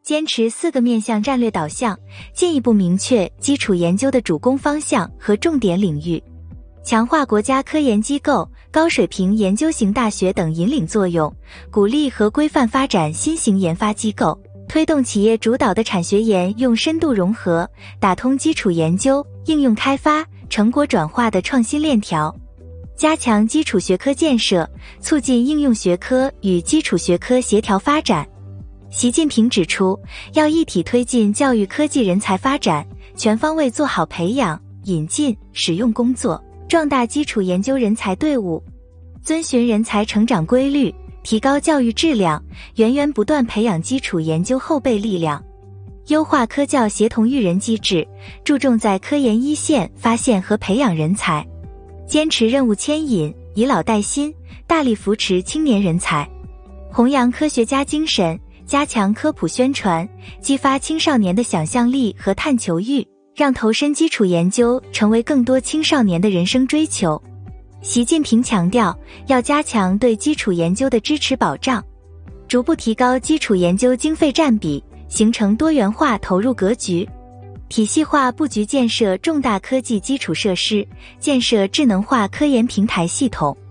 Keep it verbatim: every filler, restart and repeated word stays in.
坚持四个面向战略导向，进一步明确基础研究的主攻方向和重点领域，强化国家科研机构、高水平研究型大学等引领作用，鼓励和规范发展新型研发机构，推动企业主导的产学研用深度融合，打通基础研究、应用开发、成果转化的创新链条，加强基础学科建设，促进应用学科与基础学科协调发展。习近平指出，要一体推进教育科技人才发展，全方位做好培养、引进、使用工作，壮大基础研究人才队伍，遵循人才成长规律，提高教育质量，源源不断培养基础研究后备力量，优化科教协同育人机制，注重在科研一线发现和培养人才，坚持任务牵引，以老带新，大力扶持青年人才，弘扬科学家精神，加强科普宣传，激发青少年的想象力和探求欲，让投身基础研究成为更多青少年的人生追求。习近平强调，要加强对基础研究的支持保障，逐步提高基础研究经费占比，形成多元化投入格局，体系化布局建设重大科技基础设施，建设智能化科研平台系统，